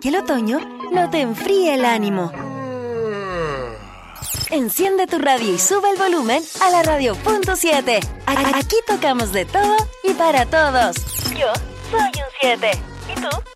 que el otoño no te enfríe el ánimo. Enciende tu radio y sube el volumen a la radio.7. Aquí tocamos de todo y para todos. Yo soy un 7. ¿Y tú?